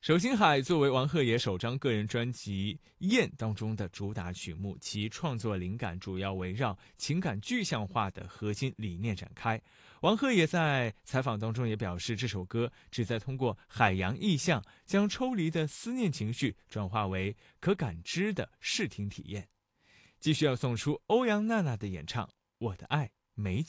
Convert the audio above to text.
手心海作为王鹤野首张个人专辑《雁》当中的主打曲目，其创作灵感主要围绕情感具象化的核心理念展开。王鹤野在采访当中也表示，这首歌旨在通过海洋意象，将抽离的思念情绪转化为可感知的视听体验。继续要送出欧阳娜娜的演唱《我的爱没》。